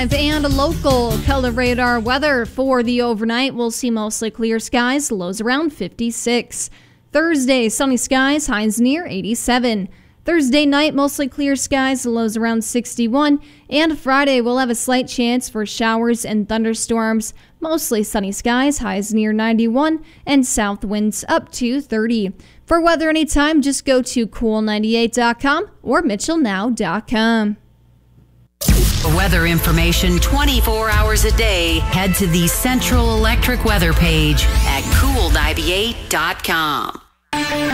And a local color radar weather for the overnight. We'll see mostly clear skies, lows around 56. Thursday, sunny skies, highs near 87. Thursday night, mostly clear skies, lows around 61. And Friday, we'll have a slight chance for showers and thunderstorms. Mostly sunny skies, highs near 91, and south winds up to 30. For weather anytime, just go to cool98.com or mitchellnow.com. For weather information 24 hours a day, head to the Central Electric weather page at cool98.com.